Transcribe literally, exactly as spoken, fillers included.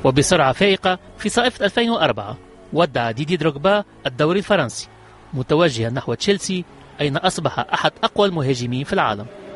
وبسرعة فائقة في صيف ألفين وأربعة ودع ديدي دروغبا الدوري الفرنسي متوجها نحو تشيلسي أين أصبح أحد أقوى المهاجمين في العالم.